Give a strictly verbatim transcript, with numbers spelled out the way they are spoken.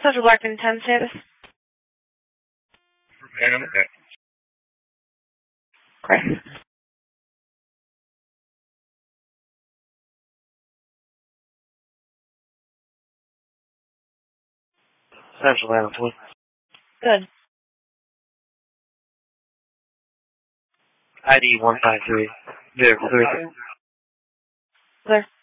Central Blackman ten status. Great. Central Hamilton. Good. I D one five three. Vehicle three. Clear.